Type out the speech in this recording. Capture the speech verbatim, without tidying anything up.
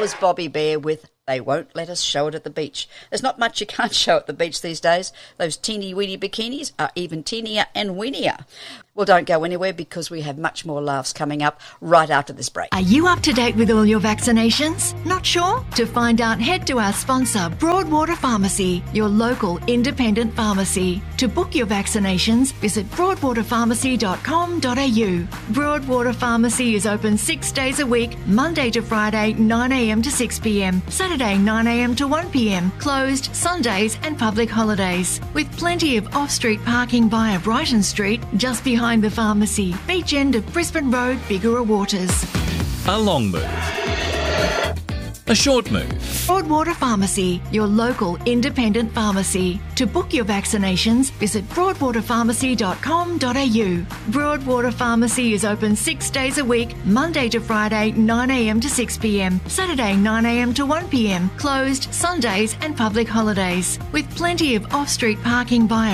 was Bobby Bear with They Won't Let Us Show It at the Beach. There's not much you can't show at the beach these days. Those teeny-weeny bikinis are even teenier and weenier. Well, don't go anywhere because we have much more laughs coming up right after this break. Are you up to date with all your vaccinations? Not sure? To find out, head to our sponsor, Broadwater Pharmacy, your local independent pharmacy. To book your vaccinations, visit broadwater pharmacy dot com dot a u. Broadwater Pharmacy is open six days a week, Monday to Friday, nine a m to six p m, Saturday, nine a m to one p m, closed Sundays and public holidays. With plenty of off-street parking via Brighton Street, just behind the pharmacy, beach end of Brisbane Road, Bigara Waters. A long move. A short move. Broadwater Pharmacy, your local independent pharmacy. To book your vaccinations, visit broadwater pharmacy dot com dot a u. Broadwater Pharmacy is open six days a week, Monday to Friday, nine a m to six p m, Saturday, nine a m to one p m, closed Sundays and public holidays. With plenty of off-street parking via